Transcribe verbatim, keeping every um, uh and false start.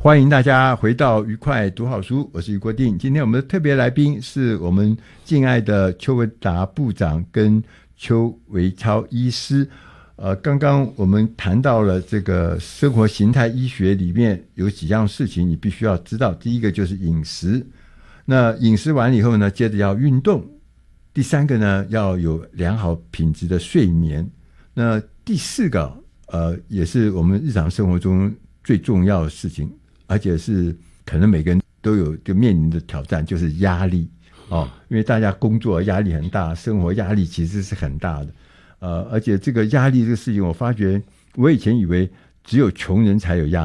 欢迎大家回到愉快读好书，我是余国定。今天我们的特别来宾是我们敬爱的邱文达部长跟邱维超医师。呃，刚刚我们谈到了这个生活形态医学里面有几样事情你必须要知道。第一个就是饮食，那饮食完了以后呢，接着要运动。第三个呢，要有良好品质的睡眠。那第四个，呃，也是我们日常生活中最重要的事情，而且是可能每个人都有就面临的挑战，就是压力哦，因为大家工作压力很大，生活压力其实是很大的。呃，而且这个压力这个事情，我发觉我以前以为只有穷人才有压力。